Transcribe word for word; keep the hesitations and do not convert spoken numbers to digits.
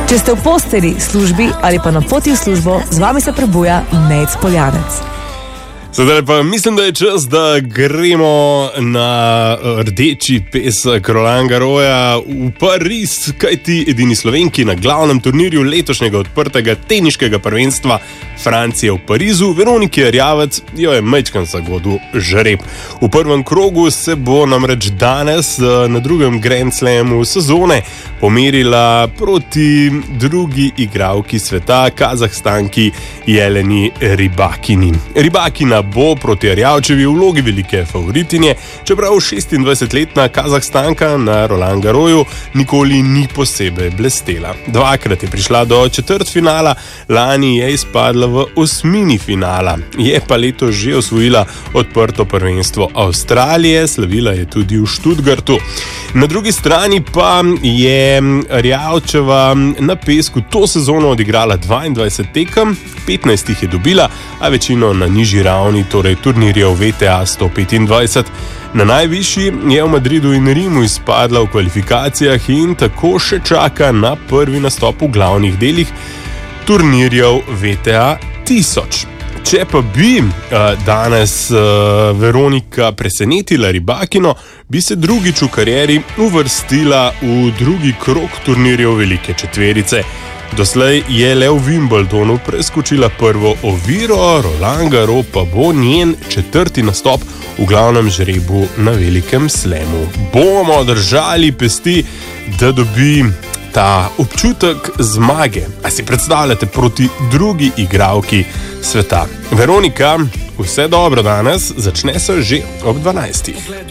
Če ste v posteli, službi ali pa na poti v službo, z vami se prebuja Nejc Poljanec. Zdaj pa mislim, da je čas, da gremo na rdeči pesek Roland Garrosa v Pariz, kajti edini Slovenki na glavnem turnirju letošnjega odprtega teniškega prvenstva Francije v Parizu, Veroniki Erjavec, jo je majčkan zagodil žreb. V prvem krogu se bo namreč danes na drugem Grand Slamu sezone pomerila proti drugi igralki sveta, Kazahstanki Jeleni Rybakini. Rybakina bo proti Erjavčevi v vlogi velike favoritinje, čeprav šestindvajsetletna Kazahstanka na Roland Garrosu nikoli ni posebej blestela. Dvakrat je prišla do četrtfinala, lani je izpadla v osmini finala. Je pa letos že osvojila odprto prvenstvo Avstralije, slavila je tudi v Stuttgartu. Na drugi strani pa je Erjavčeva na pesku to sezono odigrala dvaindvajset tekem, petnajst jih je dobila, a večino na nižji ravni, torej turnirjev V T A sto petindvajset. Na najvišji je v Madridu in Rimu izpadla v kvalifikacijah in tako še čaka na prvi nastop v glavnih delih turnirjev V T A tisoč. Če pa bi uh, danes uh, Veronika presenetila Rybakino, bi se drugič v karieri uvrstila v drugi krog turnirjev velike četverice. Doslej je le v Wimbledonu preskočila prvo oviro, Roland Garros pa bo njen četrti nastop v glavnem žrebu na velikem slemu. Bomo držali pesti, da dobi ta občutek zmage. A si predstavljate proti drugi igralki sveta? Veronika, vse dobro danes, začne se že ob dvanajstih.